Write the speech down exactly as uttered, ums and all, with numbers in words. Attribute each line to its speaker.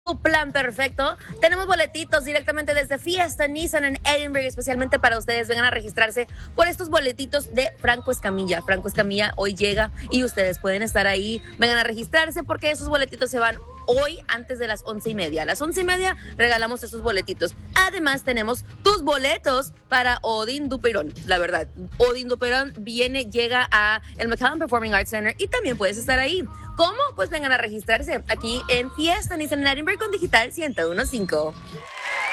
Speaker 1: plan perfecto. Tenemos boletitos directamente desde Fiesta Nissan en Edinburgh, especialmente para ustedes. Vengan a registrarse por estos boletitos de Franco Escamilla. Franco Escamilla hoy llega y ustedes pueden estar ahí. Vengan a registrarse porque esos boletitos se van hoy antes de las once y media. A las once y media regalamos esos boletitos. Además, tenemos tus boletos para Odín Duperón. La verdad, Odín Duperón viene, llega a el McAllen Performing Arts Center y también puedes estar ahí. ¿Cómo? Pues vengan a registrarse aquí en Fiesta Nissan en Edinburgh con Digital ciento uno punto cinco.